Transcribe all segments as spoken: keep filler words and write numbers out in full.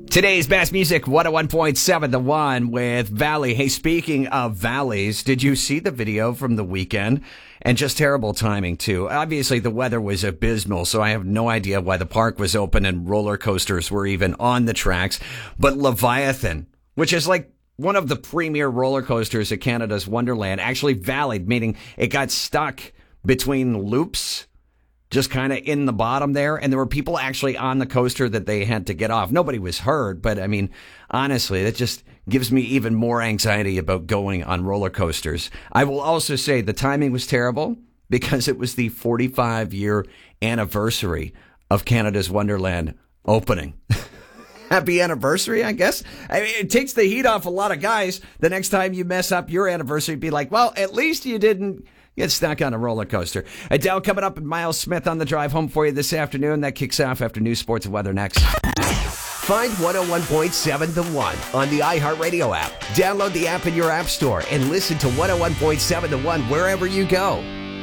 Today's best music, one oh one point seven The One with Valley. Hey, speaking of valleys, did you see the video from the weekend? And just terrible timing, too. Obviously, the weather was abysmal, so I have no idea why the park was open and roller coasters were even on the tracks. But Leviathan, which is like one of the premier roller coasters at Canada's Wonderland, actually valleyed, meaning it got stuck between loops, just kind of in the bottom there. And there were people actually on the coaster that they had to get off. Nobody was hurt, but I mean, honestly, that just gives me even more anxiety about going on roller coasters. I will also say the timing was terrible because it was the forty-five year anniversary of Canada's Wonderland opening. Happy anniversary, I guess. I mean, it takes the heat off a lot of guys. The next time you mess up your anniversary, be like, well, at least you didn't get stuck on a roller coaster. Adele coming up and Miles Smith on the drive home for you this afternoon. That kicks off after news, sports, and weather next. Find one oh one point seven The One on the iHeartRadio app. Download the app in your app store and listen to one oh one point seven The One wherever you go.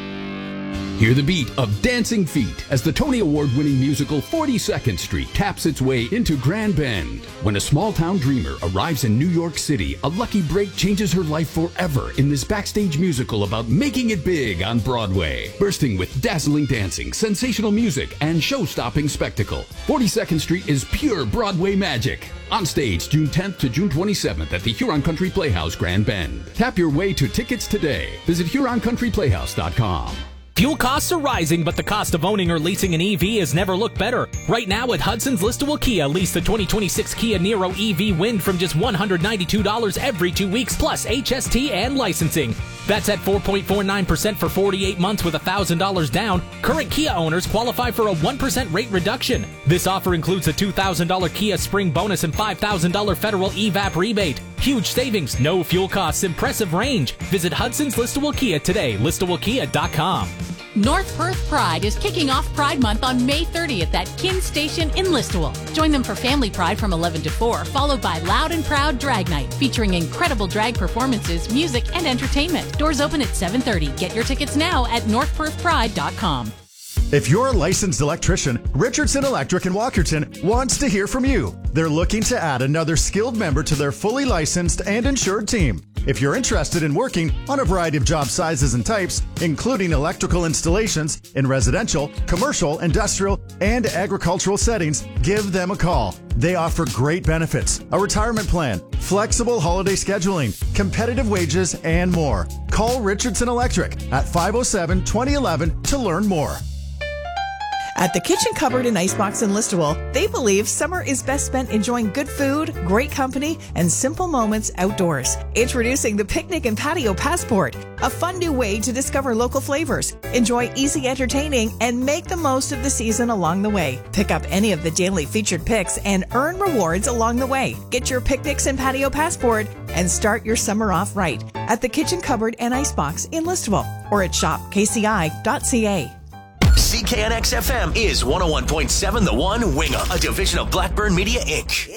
Hear the beat of Dancing Feet as the Tony Award-winning musical forty-second Street taps its way into Grand Bend. When a small-town dreamer arrives in New York City, a lucky break changes her life forever in this backstage musical about making it big on Broadway. Bursting with dazzling dancing, sensational music, and show-stopping spectacle, forty-second Street is pure Broadway magic. On stage June tenth to June twenty-seventh at the Huron Country Playhouse, Grand Bend. Tap your way to tickets today. Visit Huron Country Playhouse dot com. Fuel costs are rising, but the cost of owning or leasing an E V has never looked better. Right now at Hudson's Listowel Kia, lease the twenty twenty-six Kia Niro E V Wind from just one hundred ninety-two dollars every two weeks, plus H S T and licensing. That's at four point four nine percent for forty-eight months with one thousand dollars down. Current Kia owners qualify for a one percent rate reduction. This offer includes a two thousand dollars Kia Spring bonus and five thousand dollars federal E V A P rebate. Huge savings, no fuel costs, impressive range. Visit Hudson's Listowel Kia today, listowel kia dot com. North Perth Pride is kicking off Pride Month on May thirtieth at Kin Station in Listowel. Join them for Family Pride from eleven to four, followed by Loud and Proud Drag Night, featuring incredible drag performances, music, and entertainment. Doors open at seven thirty. Get your tickets now at north perth pride dot com. If you're a licensed electrician, Richardson Electric in Walkerton wants to hear from you. They're looking to add another skilled member to their fully licensed and insured team. If you're interested in working on a variety of job sizes and types, including electrical installations in residential, commercial, industrial, and agricultural settings, give them a call. They offer great benefits, a retirement plan, flexible holiday scheduling, competitive wages, and more. Call Richardson Electric at five oh seven, twenty eleven to learn more. At the Kitchen Cupboard and Icebox in Listowel, they believe summer is best spent enjoying good food, great company, and simple moments outdoors. Introducing the Picnic and Patio Passport, a fun new way to discover local flavors, enjoy easy entertaining, and make the most of the season along the way. Pick up any of the daily featured picks and earn rewards along the way. Get your Picnics and Patio Passport and start your summer off right at the Kitchen Cupboard and Icebox in Listowel or at shop k c i dot c a. C K N X F M is one oh one point seven The One Wingham, a division of Blackburn Media, Incorporated.